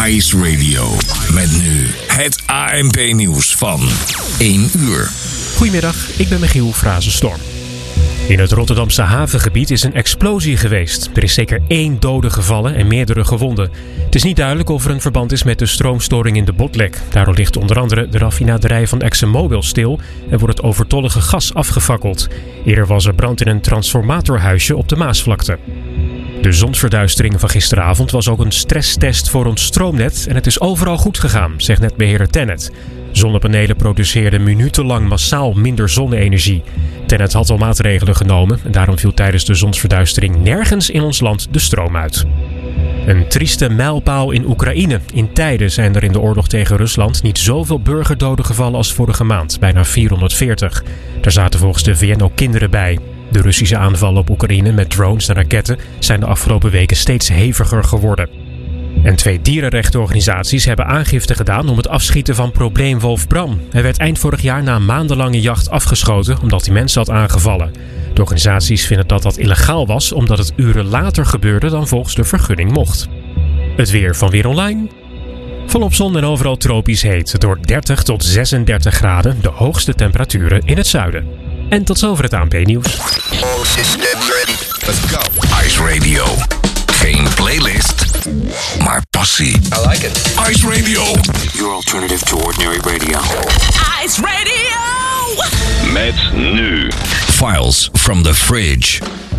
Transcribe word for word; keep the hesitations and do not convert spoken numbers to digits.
Ice Radio. Met nu het A N P-nieuws van één uur. Goedemiddag, ik ben Michiel Frazenstorm. In het Rotterdamse havengebied is een explosie geweest. Er is zeker één dode gevallen en meerdere gewonden. Het is niet duidelijk of er een verband is met de stroomstoring in de Botlek. Daardoor ligt onder andere de raffinaderij van ExxonMobil stil en wordt het overtollige gas afgefakkeld. Eerder was er brand in een transformatorhuisje op de Maasvlakte. De zonsverduistering van gisteravond was ook een stresstest voor ons stroomnet en het is overal goed gegaan, zegt netbeheerder TenneT. Zonnepanelen produceerden minutenlang massaal minder zonne-energie. TenneT had al maatregelen genomen en daarom viel tijdens de zonsverduistering nergens in ons land de stroom uit. Een trieste mijlpaal in Oekraïne. In tijden zijn er in de oorlog tegen Rusland niet zoveel burgerdoden gevallen als vorige maand, bijna vierhonderdveertig. Daar zaten volgens de V N ook kinderen bij. De Russische aanvallen op Oekraïne met drones en raketten zijn de afgelopen weken steeds heviger geworden. En twee dierenrechtenorganisaties hebben aangifte gedaan om het afschieten van probleemwolf Bram. Hij werd eind vorig jaar na een maandenlange jacht afgeschoten omdat hij mensen had aangevallen. De organisaties vinden dat dat illegaal was omdat het uren later gebeurde dan volgens de vergunning mocht. Het weer van Weer Online. Volop zon en overal tropisch heet. Door dertig tot zesendertig graden, de hoogste temperaturen in het zuiden. En tot zover het A N P-nieuws. Let's go. Ice Radio. Geen playlist, maar passie. I like it. Ice Radio. Your alternative to ordinary radio. Ice Radio! Met nu Files from the Fridge.